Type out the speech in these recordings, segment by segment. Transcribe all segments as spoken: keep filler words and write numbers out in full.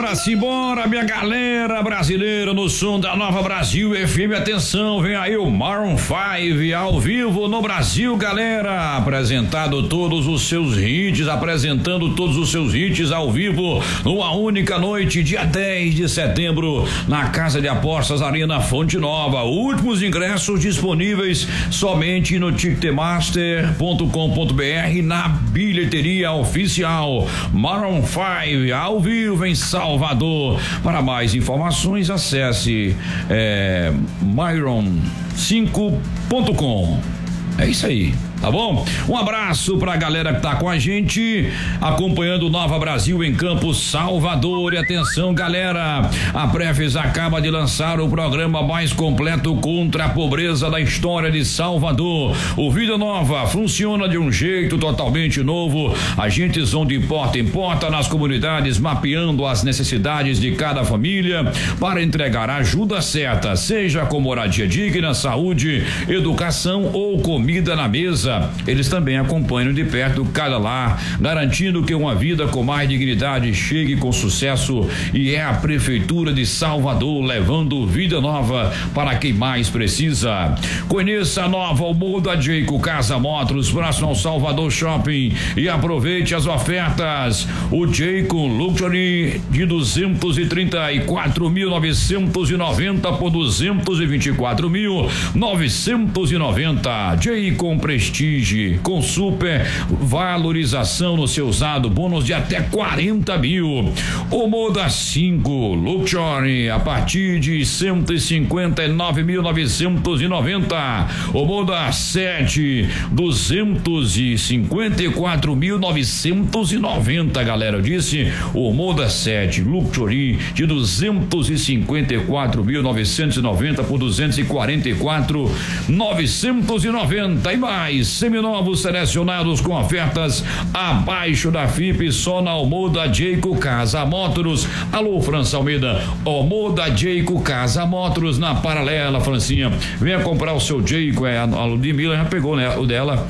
Simbora, simbora, minha galera brasileira no som da Nova Brasil F M. Atenção, vem aí o Maroon cinco ao vivo no Brasil, galera. Apresentado todos os seus hits, apresentando todos os seus hits ao vivo numa única noite, dia dez de setembro, na Casa de Apostas Arena Fonte Nova. Últimos ingressos disponíveis somente no ticketmaster ponto com ponto br, na bilheteria oficial. Maroon cinco ao vivo em Salvador. Para mais informações, acesse é, maroon cinco ponto com. É isso aí, tá bom? Um abraço pra galera que tá com a gente, acompanhando Nova Brasil em Campos, Salvador. E atenção, galera, a Prefes acaba de lançar o programa mais completo contra a pobreza da história de Salvador. O Vida Nova funciona de um jeito totalmente novo. Agentes vão de porta em porta nas comunidades, mapeando as necessidades de cada família para entregar a ajuda certa, seja com moradia digna, saúde, educação ou comida Comida na mesa. Eles também acompanham de perto cada lar, garantindo que uma vida com mais dignidade chegue com sucesso. E é a Prefeitura de Salvador levando vida nova para quem mais precisa. Conheça a nova Almoda Jayco Casa Motors, próximo ao Salvador Shopping, e aproveite as ofertas. O Jayco Luxury de duzentos e trinta e quatro mil novecentos e noventa por duzentos e vinte e quatro mil novecentos e noventa. Com Prestige, com super valorização no seu usado, bônus de até quarenta mil. O Moda cinco Luxury a partir de cento e cinquenta e nove mil novecentos e noventa. O Moda sete duzentos e cinquenta e quatro mil novecentos e noventa, galera. Eu disse o Moda sete Luxury de duzentos e cinquenta e quatro mil novecentos e noventa por duzentos e quarenta e quatro mil novecentos e noventa. E mais, seminovos selecionados com ofertas abaixo da F I P só na Almoda Jayco Casa Motors. Alô, França Almeida, Almoda Jayco Casa Motors na Paralela, Francinha. Venha comprar o seu Jayco, é, a Ludmilla já pegou, né, o dela.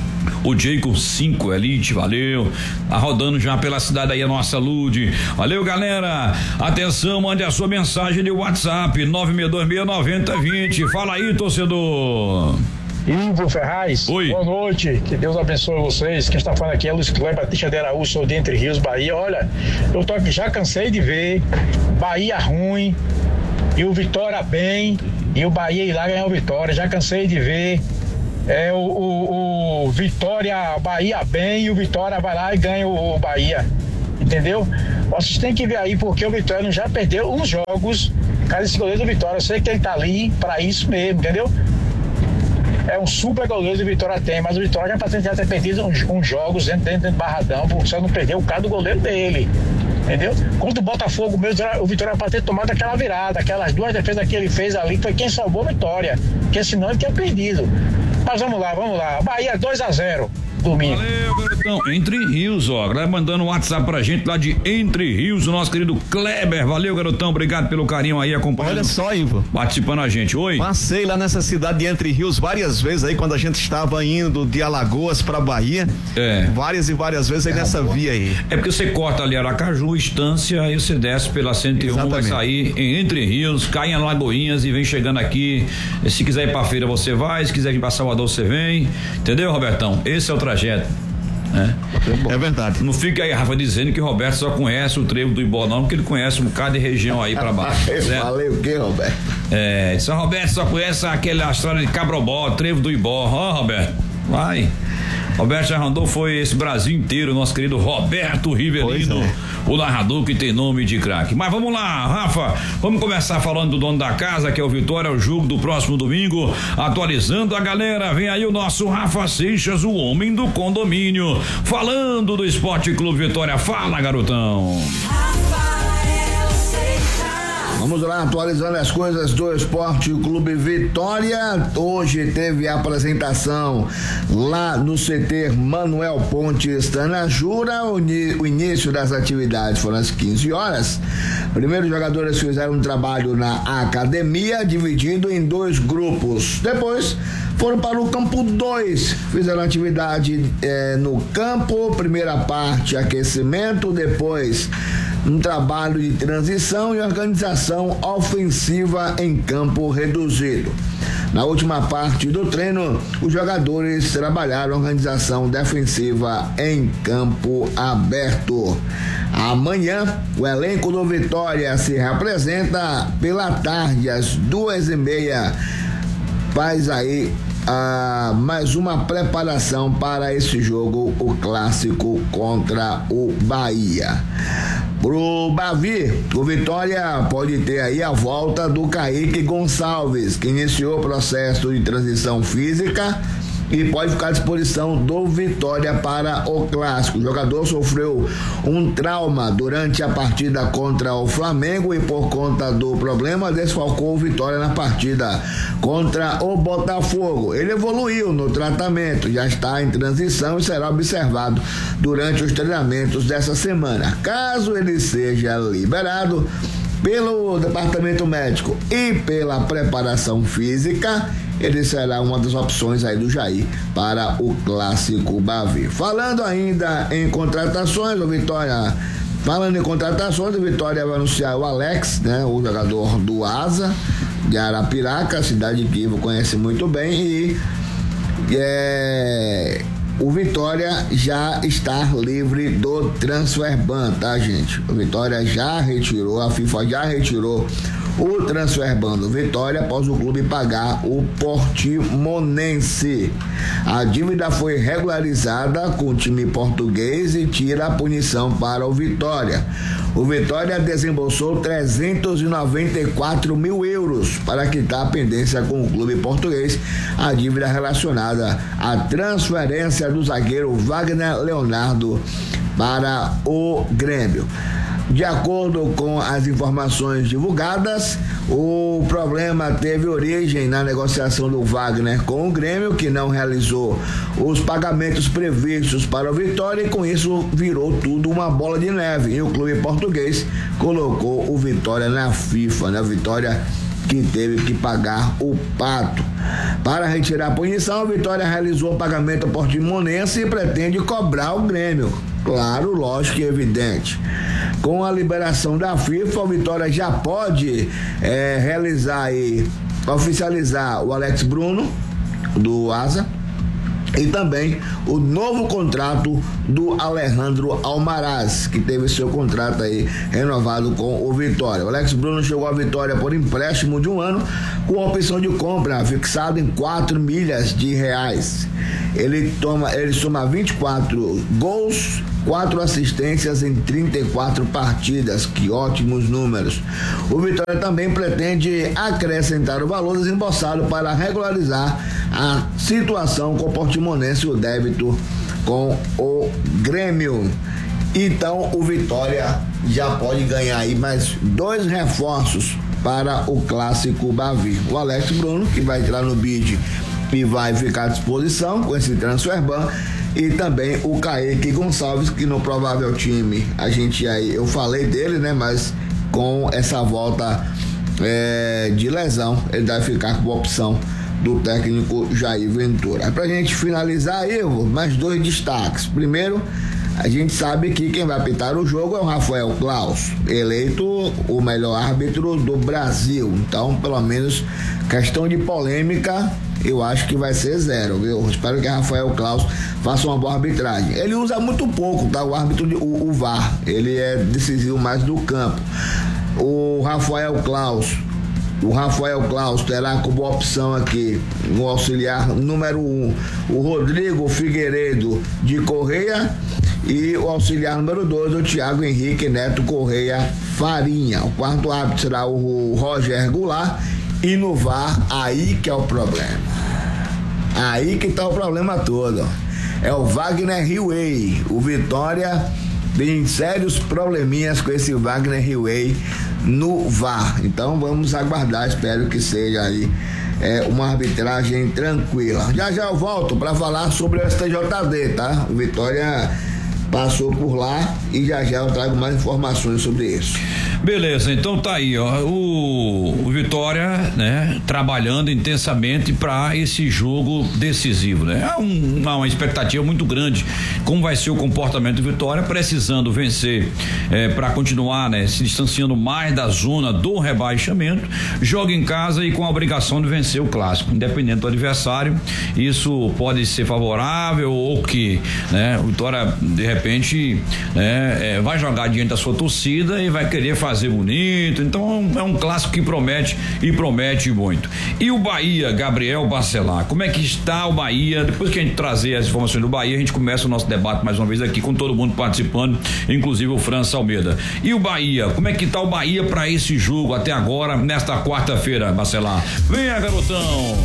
O Jayco cinco Elite, valeu. Tá rodando já pela cidade aí a nossa Lud. Valeu, galera. Atenção, mande a sua mensagem de WhatsApp nove seis dois seis nove zero dois zero. Fala aí, torcedor. Ivo Ferraz, oi. Boa noite, que Deus abençoe vocês. Quem está falando aqui é Luiz Cleber Batista de Araújo, sou de Entre Rios, Bahia. Olha, eu tô aqui, já cansei de ver Bahia ruim e o Vitória bem, e o Bahia ir lá ganhar o Vitória. Já cansei de ver é, o, o, o Vitória, Bahia bem, e o Vitória vai lá e ganha o, o Bahia, entendeu? Vocês têm que ver aí, porque o Vitória já perdeu uns jogos. Cara, esse goleiro do Vitória, eu sei que ele tá ali para isso mesmo, entendeu? É um super goleiro do Vitória tem, mas o Vitória já precisa ter perdido uns, uns jogos dentro, dentro, dentro do Barradão, porque só não perdeu o cara do goleiro dele, entendeu? Contra o Botafogo mesmo, o Vitória para ter tomado aquela virada, aquelas duas defesas que ele fez ali, foi quem salvou a Vitória, porque senão ele tinha perdido. Mas vamos lá, vamos lá, Bahia dois a zero. Domingo. Valeu, garotão. Entre Rios, ó. Agora mandando um WhatsApp pra gente lá de Entre Rios, o nosso querido Kleber. Valeu, garotão. Obrigado pelo carinho aí, acompanhando. Olha só, Ivo. Participando a gente. Oi. Passei lá nessa cidade de Entre Rios várias vezes aí, quando a gente estava indo de Alagoas pra Bahia. É. Várias e várias vezes aí é, nessa via aí. É porque você corta ali Aracaju, Estância, aí você desce pela cento e um, exatamente. Vai sair em Entre Rios, cai em Lagoinhas e vem chegando aqui. Se quiser ir pra feira, você vai. Se quiser ir pra Salvador, você vem. Entendeu, Robertão? Esse é o trajeto. É. é verdade. Não fica aí, Rafa, dizendo que o Roberto só conhece o trevo do Ibó, não, porque ele conhece um bocado de região aí pra baixo. Falei o quê, Roberto? É, São Roberto só conhece aquela história de Cabrobó, trevo do Ibó. Ó, oh, Roberto, vai. Roberto já andou, foi esse Brasil inteiro, nosso querido Roberto Rivelino, é. O narrador que tem nome de craque. Mas vamos lá, Rafa, vamos começar falando do dono da casa, que é o Vitória, o jogo do próximo domingo, atualizando a galera. Vem aí o nosso Rafa Seixas, o homem do condomínio, falando do Esporte Clube Vitória. Fala, garotão. Vamos lá, atualizando as coisas do Esporte Clube Vitória. Hoje teve a apresentação lá no C T Manuel Pontes Tanajura. O, o início das atividades foram às quinze horas. Primeiro, os jogadores fizeram um trabalho na academia, dividido em dois grupos. Depois, foram para o campo dois, fizeram atividade eh, no campo. Primeira parte, aquecimento. Depois, um trabalho de transição e organização ofensiva em campo reduzido. Na última parte do treino, os jogadores trabalharam organização defensiva em campo aberto. Amanhã, o elenco do Vitória se representa pela tarde, às duas e meia. Faz aí ah, mais uma preparação para esse jogo, o clássico contra o Bahia. Pro Bavi, o Vitória pode ter aí a volta do Kaique Gonçalves, que iniciou o processo de transição física e pode ficar à disposição do Vitória para o clássico. O jogador sofreu um trauma durante a partida contra o Flamengo e por conta do problema desfalcou o Vitória na partida contra o Botafogo. Ele evoluiu no tratamento, já está em transição e será observado durante os treinamentos dessa semana. Caso ele seja liberado pelo departamento médico e pela preparação física, ele será uma das opções aí do Jair para o clássico Bavi. Falando ainda em contratações, o Vitória, falando em contratações, o Vitória vai anunciar o Alex, né, o jogador do Asa de Arapiraca, cidade que Ivo conhece muito bem, e é, o Vitória já está livre do transfer ban, tá, gente? O Vitória já retirou, a FIFA já retirou o transfer ban do Vitória após o clube pagar o Portimonense. A dívida foi regularizada com o time português e tira a punição para o Vitória. O Vitória desembolsou trezentos e noventa e quatro mil euros para quitar a pendência com o clube português, a dívida relacionada à transferência do zagueiro Wagner Leonardo para o Grêmio. De acordo com as informações divulgadas, o problema teve origem na negociação do Wagner com o Grêmio, que não realizou os pagamentos previstos para o Vitória, e com isso virou tudo uma bola de neve. E o clube português colocou o Vitória na FIFA, né? Vitória que teve que pagar o pato. Para retirar a punição, a Vitória realizou o pagamento portimonense e pretende cobrar o Grêmio. Claro, lógico e evidente. Com a liberação da FIFA, o Vitória já pode é, realizar e oficializar o Alex Bruno, do Asa, e também o novo contrato do Alejandro Almaraz, que teve seu contrato aí renovado com o Vitória. O Alex Bruno chegou à Vitória por empréstimo de um ano com opção de compra fixado em quatro milhas de reais. Ele toma, ele soma vinte e quatro gols, quatro assistências em trinta e quatro partidas, que ótimos números. O Vitória também pretende acrescentar o valor desembolsado para regularizar a situação com o Portimonense e o débito com o Grêmio. Então o Vitória já pode ganhar aí mais dois reforços para o clássico Bavi. O Alex Bruno, que vai entrar no bid e vai ficar à disposição com esse transfer ban, e também o Kaique Gonçalves, que no provável time, a gente aí, eu falei dele, né, mas com essa volta é, de lesão, ele vai ficar com a opção do técnico Jair Ventura. Pra gente finalizar aí, mais dois destaques. Primeiro, a gente sabe que quem vai apitar o jogo é o Rafael Claus, eleito o melhor árbitro do Brasil. Então, pelo menos, questão de polêmica, eu acho que vai ser zero, viu? Espero que Rafael Claus faça uma boa arbitragem. Ele usa muito pouco, tá? O árbitro, de, o, o V A R, ele é decisivo mais do campo. O Rafael Claus, o Rafael Claus terá como opção aqui no auxiliar número um, o Rodrigo Figueiredo de Correia, e o auxiliar número dois, o Thiago Henrique Neto Correia Farinha. O quarto árbitro será o Roger Goulart, e no V A R, aí que é o problema. Aí que tá o problema todo. É o Wagner Hillway. O Vitória tem sérios probleminhas com esse Wagner Hillway no V A R. Então vamos aguardar, espero que seja aí é, uma arbitragem tranquila. Já já eu volto para falar sobre o S T J D, tá? O Vitória passou por lá e já já eu trago mais informações sobre isso. Beleza, então tá aí, ó, o, o Vitória, né, trabalhando intensamente para esse jogo decisivo, né? Há um, uma expectativa muito grande como vai ser o comportamento do Vitória, precisando vencer eh, para continuar, né, se distanciando mais da zona do rebaixamento, joga em casa e com a obrigação de vencer o clássico, independente do adversário. Isso pode ser favorável ou que, né, o Vitória de repente, né, eh, vai jogar diante da sua torcida e vai querer fazer fazer bonito, então é um clássico que promete e promete muito. E o Bahia, Gabriel Bacelar, como é que está o Bahia? Depois que a gente trazer as informações do Bahia, a gente começa o nosso debate mais uma vez aqui com todo mundo participando, inclusive o França Almeida. E o Bahia, como é que está o Bahia para esse jogo até agora, nesta quarta-feira, Bacelar? Venha, garotão!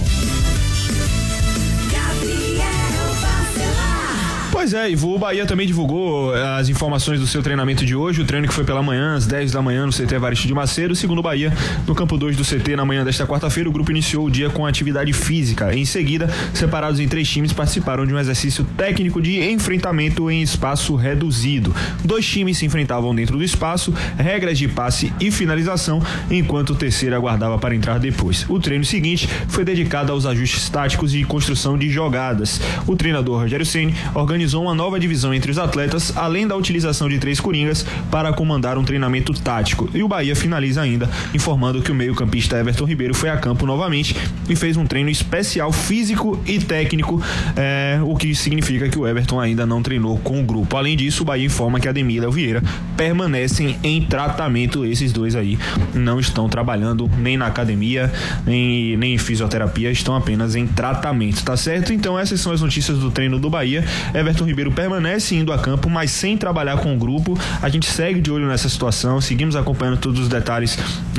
Pois é, Ivo, o Bahia também divulgou as informações do seu treinamento de hoje, o treino que foi pela manhã, às dez da manhã no C T Evaristo de Macedo. Segundo o Bahia, no campo dois do C T, na manhã desta quarta-feira, o grupo iniciou o dia com atividade física. Em seguida, separados em três times, participaram de um exercício técnico de enfrentamento em espaço reduzido. Dois times se enfrentavam dentro do espaço, regras de passe e finalização, enquanto o terceiro aguardava para entrar depois. O treino seguinte foi dedicado aos ajustes táticos e construção de jogadas. O treinador Rogério Ceni organizou uma nova divisão entre os atletas, além da utilização de três coringas para comandar um treinamento tático. E o Bahia finaliza ainda informando que o meio-campista Everton Ribeiro foi a campo novamente e fez um treino especial físico e técnico, é, o que significa que o Everton ainda não treinou com o grupo. Além disso, o Bahia informa que Ademir e Léo Vieira permanecem em tratamento. Esses dois aí não estão trabalhando nem na academia, nem, nem em fisioterapia, estão apenas em tratamento, tá certo? Então essas são as notícias do treino do Bahia. Everton Ribeiro permanece indo a campo, mas sem trabalhar com o grupo. A gente segue de olho nessa situação, seguimos acompanhando todos os detalhes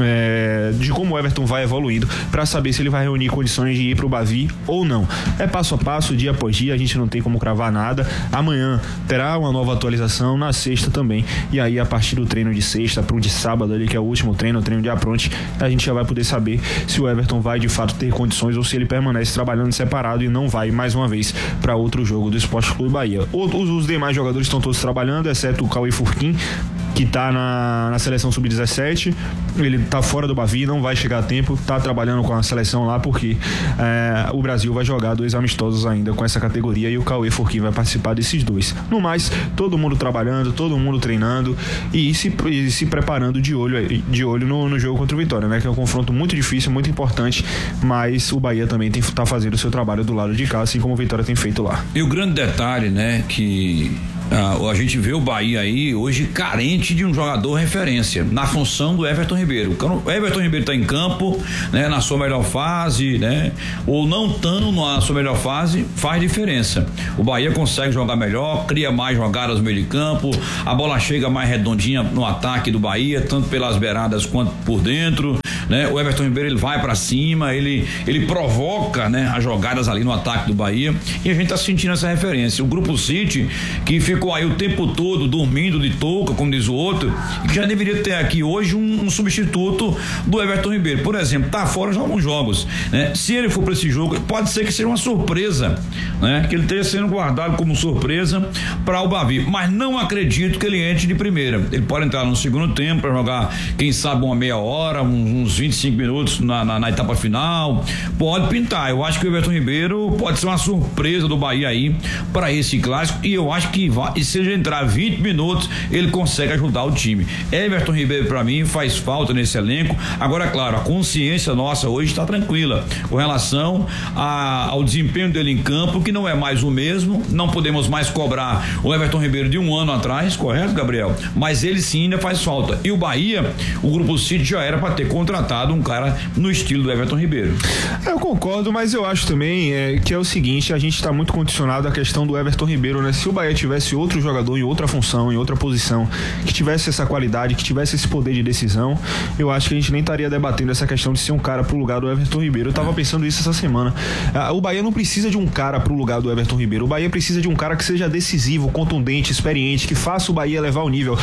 é, de como o Everton vai evoluindo para saber se ele vai reunir condições de ir para o Bavi ou não. É passo a passo, dia após dia, a gente não tem como cravar nada. Amanhã terá uma nova atualização, na sexta também, e aí a partir do treino de sexta para o de sábado ali, que é o último treino, o treino de apronte, a gente já vai poder saber se o Everton vai de fato ter condições ou se ele permanece trabalhando separado e não vai mais uma vez para outro jogo do Esporte Clube Bahia. Os, os demais jogadores estão todos trabalhando, exceto o Cauê Furquim, que está na, na seleção sub dezessete. Ele está fora do Bavi, não vai chegar a tempo, está trabalhando com a seleção lá porque é, o Brasil vai jogar dois amistosos ainda com essa categoria e o Cauê Furquim vai participar desses dois. No mais, todo mundo trabalhando, todo mundo treinando e se, e se preparando de olho, de olho no, no jogo contra o Vitória, né? Que é um confronto muito difícil, muito importante, mas o Bahia também está fazendo o seu trabalho do lado de cá, assim como o Vitória tem feito lá. E o grande detalhe, né, que Ah, a gente vê o Bahia aí hoje carente de um jogador referência na função do Everton Ribeiro. Quando o Everton Ribeiro está em campo, né, na sua melhor fase, né, ou não estando na sua melhor fase, faz diferença. O Bahia consegue jogar melhor, cria mais jogadas no meio de campo, a bola chega mais redondinha no ataque do Bahia, tanto pelas beiradas quanto por dentro, né? O Everton Ribeiro, ele vai para cima, ele ele provoca, né, as jogadas ali no ataque do Bahia, e a gente tá sentindo essa referência. O Grupo City, que ficou aí o tempo todo dormindo de touca, como diz o outro, e que já deveria ter aqui hoje um, um substituto do Everton Ribeiro, por exemplo, tá fora de alguns jogos, né? Se ele for para esse jogo, pode ser que seja uma surpresa, né? Que ele esteja sendo guardado como surpresa para o Bavi, mas não acredito que ele entre de primeira. Ele pode entrar no segundo tempo para jogar, quem sabe uma meia hora, uns vinte e cinco minutos na, na, na etapa final, pode pintar. Eu acho que o Everton Ribeiro pode ser uma surpresa do Bahia aí para esse clássico, e eu acho que vai, e se ele entrar vinte minutos, ele consegue ajudar o time. Everton Ribeiro, para mim, faz falta nesse elenco. Agora, claro, a consciência nossa hoje está tranquila com relação a, ao desempenho dele em campo, que não é mais o mesmo. Não podemos mais cobrar o Everton Ribeiro de um ano atrás, correto, Gabriel? Mas ele sim ainda faz falta. E o Bahia, o Grupo City já era para ter contratado um cara no estilo do Everton Ribeiro. Eu concordo, mas eu acho também é, que é o seguinte, a gente está muito condicionado à questão do Everton Ribeiro, né? Se o Bahia tivesse outro jogador em outra função, em outra posição, que tivesse essa qualidade, que tivesse esse poder de decisão, eu acho que a gente nem estaria debatendo essa questão de ser um cara pro lugar do Everton Ribeiro. Eu tava pensando isso essa semana. Ah, o Bahia não precisa de um cara pro lugar do Everton Ribeiro. O Bahia precisa de um cara que seja decisivo, contundente, experiente, que faça o Bahia levar o nível.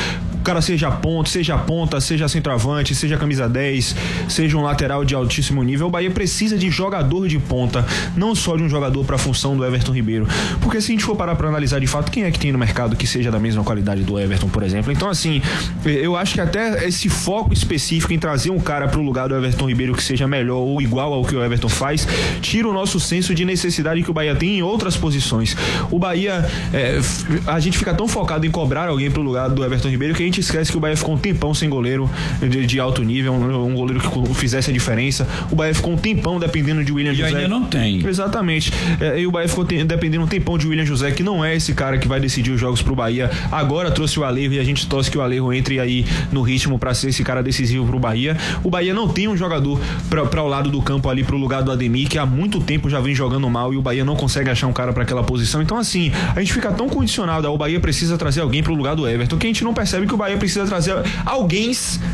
cara seja ponta, seja ponta, seja centroavante, seja camisa dez, seja um lateral de altíssimo nível. O Bahia precisa de jogador de ponta, não só de um jogador para a função do Everton Ribeiro. Porque se a gente for parar para analisar de fato, quem é que tem no mercado que seja da mesma qualidade do Everton, por exemplo? Então, assim, eu acho que até esse foco específico em trazer um cara pro lugar do Everton Ribeiro que seja melhor ou igual ao que o Everton faz, tira o nosso senso de necessidade que o Bahia tem em outras posições. O Bahia, é, a gente fica tão focado em cobrar alguém pro lugar do Everton Ribeiro que a gente esquece que o Bahia ficou um tempão sem goleiro de, de alto nível, um, um goleiro que fizesse a diferença. O Bahia ficou um tempão dependendo de William e José. E ainda não tem. Exatamente. É, e o Bahia ficou te, dependendo um tempão de William José, que não é esse cara que vai decidir os jogos pro Bahia. Agora trouxe o Alejo e a gente torce que o Alejo entre aí no ritmo para ser esse cara decisivo pro Bahia. O Bahia não tem um jogador para o lado do campo ali pro lugar do Ademir, que há muito tempo já vem jogando mal e o Bahia não consegue achar um cara para aquela posição. Então, assim, a gente fica tão condicionado ao Bahia precisa trazer alguém pro lugar do Everton, que a gente não percebe que o Bahia precisa trazer alguém,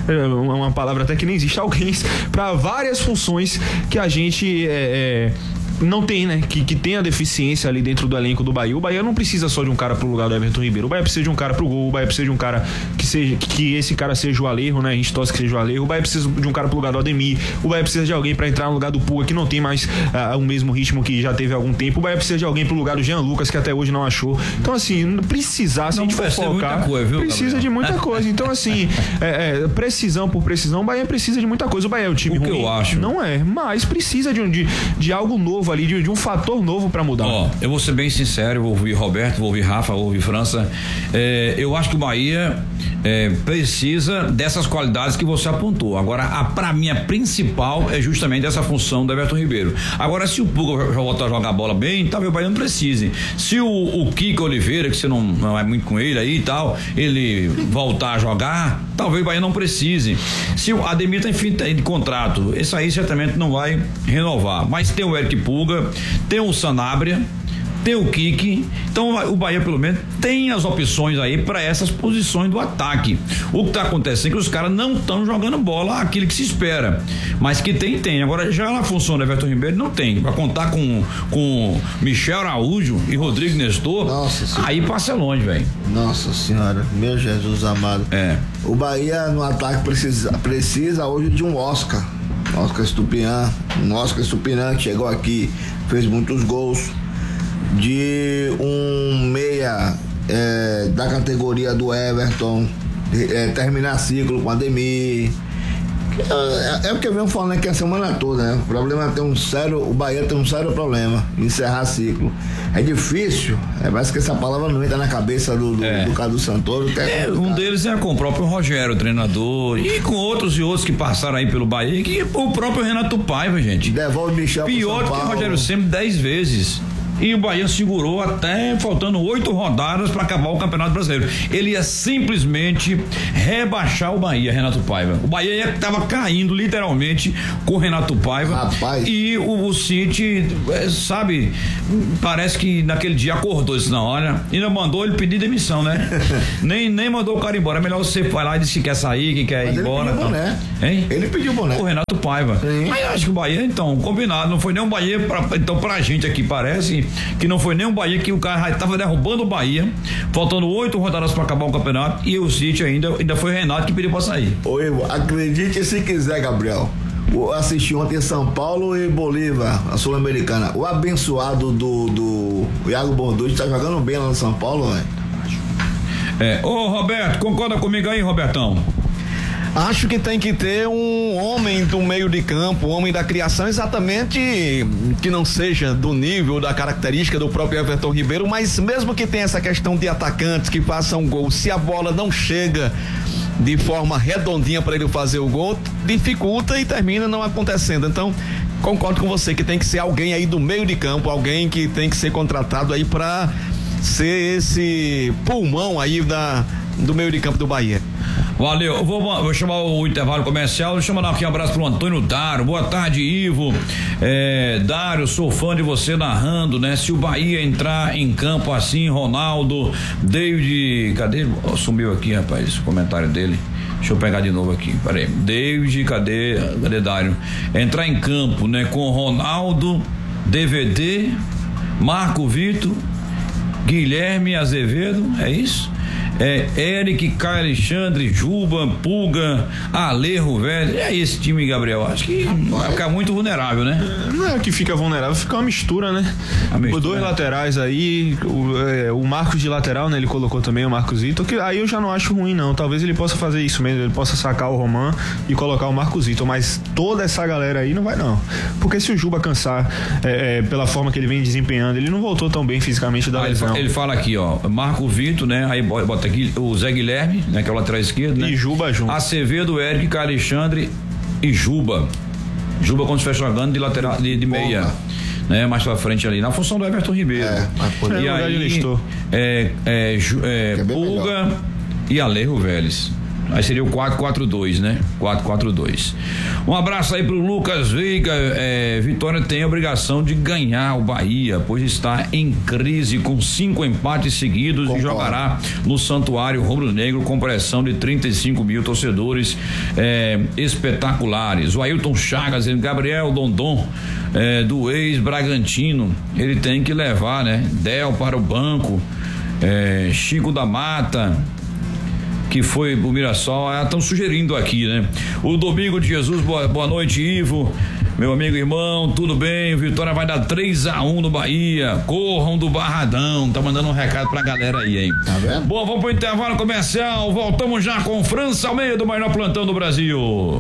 uma palavra até que nem existe, alguém para várias funções que a gente é, é, não tem, né? Que, que tem a deficiência ali dentro do elenco do Bahia. O Bahia não precisa só de um cara pro lugar do Everton Ribeiro. O Bahia precisa de um cara pro gol. O Bahia precisa de um cara que seja, que esse cara seja o Alejo, né? A gente torce que seja o Alejo. O Bahia precisa de um cara pro lugar do Ademir. O Bahia precisa de alguém pra entrar no lugar do Pulga, que não tem mais uh, o mesmo ritmo que já teve há algum tempo. O Bahia precisa de alguém pro lugar do Jean Lucas, que até hoje não achou. Então, assim, precisar, se não a gente for focar, coisa, viu, precisa Gabriel? De muita coisa. Então, assim, é, é, precisão por precisão, o Bahia precisa de muita coisa. O Bahia é o time o ruim. Que eu acho. Não é, mas precisa de, um, de, de algo novo ali, de, de um fator novo pra mudar. Ó, eu vou ser bem sincero, eu vou ouvir Roberto, vou ouvir Rafa, vou ouvir França. É, eu acho que o Bahia é, precisa dessas qualidades que você apontou. Agora, a, pra mim, a principal é justamente essa função do Everton Ribeiro. Agora, se o Pulga voltar a jogar a bola bem, talvez o Bahia não precise. Se o, o Kiko Oliveira, que você não, não é muito com ele aí e tal, ele voltar a jogar, talvez o Bahia não precise. Se o Ademir tá em fim de contrato, esse aí certamente não vai renovar. Mas tem o Eric Pulga, tem o Sanabria, tem o Kiki, então o Bahia pelo menos tem as opções aí para essas posições do ataque. O que tá acontecendo é que os caras não estão jogando bola aquilo que se espera, mas que tem, tem. Agora já na função do Everton Ribeiro não tem, vai contar com com Michel Araújo e Rodrigo Nestor. Nossa, aí passa longe, velho. Nossa senhora, meu Jesus amado. É. O Bahia no ataque precisa, precisa hoje de um Oscar. Oscar Estupiñán, um Oscar Estupiñán que chegou aqui, fez muitos gols, de um meia é, da categoria do Everton, é, terminar ciclo com Ademir. É, é o que eu venho falando aqui a semana toda, né? O problema é ter um sério, o Bahia tem um sério problema, encerrar ciclo. É difícil, é, parece que essa palavra não entra na cabeça do, do, é. do Cadu Santoro. É, um deles é com o próprio Rogério, o treinador, e com outros e outros que passaram aí pelo Bahia, que o próprio Renato Paiva, gente. Devolve Michel pior do que o Rogério sempre dez vezes. E o Bahia segurou até faltando oito rodadas para acabar o Campeonato Brasileiro. Ele ia simplesmente rebaixar o Bahia, Renato Paiva. O Bahia estava caindo literalmente com o Renato Paiva. Rapaz. E o, o City, sabe, parece que naquele dia acordou e disse: não, olha, ainda mandou ele pedir demissão, né? nem, nem mandou o cara embora. É melhor você falar e disse que quer sair, que quer Mas ir embora. Ele pediu boné. Hein? Ele pediu boné. O Renato Paiva. Sim. Mas eu acho que o Bahia, então, combinado, não foi nem um Bahia, pra, então pra gente aqui parece que não foi nem um Bahia, que o cara estava derrubando o Bahia, faltando oito rodadas para acabar o campeonato, e o City ainda, ainda foi o Renato que pediu para sair. Oi, acredite se quiser, Gabriel. Eu assisti ontem São Paulo e Bolívar, a Sul-Americana. O abençoado do, do Iago Borducci está jogando bem lá no São Paulo, velho. É, ô Roberto, concorda comigo aí, Robertão? Acho que tem que ter um homem do meio de campo, um homem da criação, exatamente que não seja do nível, da característica do próprio Everton Ribeiro, mas mesmo que tenha essa questão de atacantes que façam gol, se a bola não chega de forma redondinha para ele fazer o gol, dificulta e termina não acontecendo. Então, concordo com você que tem que ser alguém aí do meio de campo, alguém que tem que ser contratado aí para ser esse pulmão aí da, do meio de campo do Bahia. Valeu, eu vou, vou chamar o intervalo comercial, deixa eu mandar aqui um abraço pro Antônio Dário, boa tarde, Ivo. É, Dário, sou fã de você narrando, né? Se o Bahia entrar em campo assim, Ronaldo, David, cadê? Oh, sumiu aqui, rapaz, o comentário dele. Deixa eu pegar de novo aqui, peraí. David, cadê? Cadê Dário? Entrar em campo, né? Com Ronaldo, D V D, Marco Vitor, Guilherme Azevedo, é isso? é, Eric, Caio Alexandre, Juba, Pulga, Alejo, velho. É esse time, Gabriel. Acho que vai ficar muito vulnerável, né? Não é que fica vulnerável, fica uma mistura, né? Mistura, Os dois é. laterais aí, o, é, o Marcos de lateral, né? Ele colocou também o Marcos Vitor, que aí eu já não acho ruim, não. Talvez ele possa fazer isso mesmo, ele possa sacar o Roman e colocar o Marcos Vitor, mas toda essa galera aí não vai, não. Porque se o Juba cansar é, é, pela forma que ele vem desempenhando, ele não voltou tão bem fisicamente da ah, lesão. Ele, ele fala aqui, ó, Marco Vitor, né? Aí bota aqui o Zé Guilherme, né? Que é o lateral esquerdo, né? E Juba junto. Acevedo, Eric, Caio Alexandre e Juba. Juba quando estiver jogando de lateral, de, de meia. Né, mais pra frente ali, na função do Everton Ribeiro. É, e aí, é, é, é, é Pulga e Alejo Vélez. Aí seria o quatro quatro dois, né? quatro quatro dois. Um abraço aí pro Lucas Veiga. É, Vitória tem a obrigação de ganhar o Bahia, pois está em crise com cinco empates seguidos. Concordo. E jogará no Santuário Rubro-Negro com pressão de trinta e cinco mil torcedores é, espetaculares. O Ailton Chagas e Gabriel Dondon, é, do ex-Bragantino, ele tem que levar, né? Del para o banco, é, Chico da Mata, que foi o Mirassol, estão sugerindo aqui, né? O Domingo de Jesus, boa, boa noite, Ivo, meu amigo irmão, tudo bem? Vitória vai dar três a um no Bahia, corram do Barradão, tá mandando um recado pra galera aí, hein? Tá vendo? Bom, vamos pro intervalo comercial, voltamos já com França Almeida, do maior plantão do Brasil.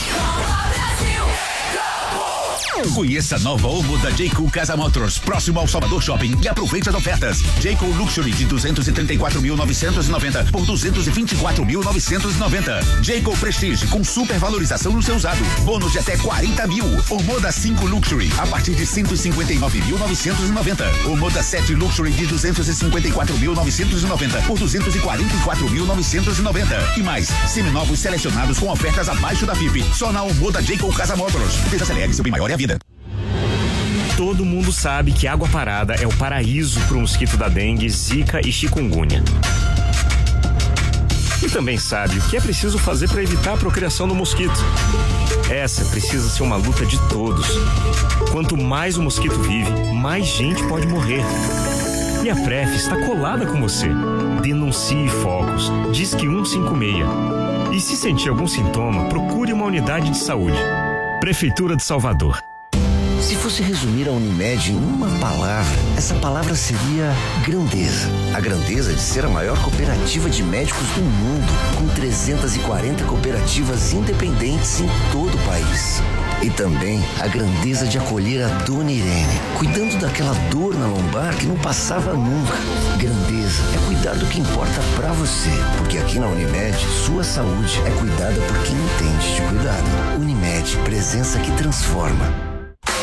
Conheça a nova Omo da Jayco Casa Motors, próximo ao Salvador Shopping, e aproveite as ofertas. Jayco Luxury de duzentos e trinta e quatro mil novecentos e noventa por duzentos e vinte e quatro mil novecentos e noventa. Jayco Prestige com super valorização no seu usado, bônus de até quarenta mil. O Moda cinco Luxury a partir de cento e cinquenta e nove mil novecentos e noventa. O Moda sete Luxury de duzentos e cinquenta e quatro mil novecentos e noventa por duzentos e quarenta e quatro mil novecentos e noventa. E mais, seminovos selecionados com ofertas abaixo da F I P. Só na Omo da Jayco Casa Motors. Desacelere, seu bem maior é a vida. Todo mundo sabe que água parada é o paraíso para o mosquito da dengue, zika e chikungunya. E também sabe o que é preciso fazer para evitar a procriação do mosquito. Essa precisa ser uma luta de todos. Quanto mais o mosquito vive, mais gente pode morrer. E a Pref está colada com você. Denuncie focos. Disque cento e cinquenta e seis. E se sentir algum sintoma, procure uma unidade de saúde. Prefeitura de Salvador. Se fosse resumir a Unimed em uma palavra, essa palavra seria grandeza. A grandeza de ser a maior cooperativa de médicos do mundo, com trezentas e quarenta cooperativas independentes em todo o país. E também a grandeza de acolher a Dona Irene, cuidando daquela dor na lombar que não passava nunca. Grandeza é cuidar do que importa pra você, porque aqui na Unimed, sua saúde é cuidada por quem entende de cuidado. Unimed, presença que transforma.